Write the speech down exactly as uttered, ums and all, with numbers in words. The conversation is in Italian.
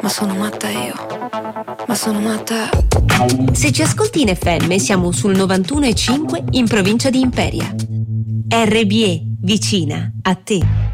Ma sono matta io. Ma sono matta. Se ci ascolti in F M siamo sul novantuno e cinque in provincia di Imperia. R B E, vicina a te.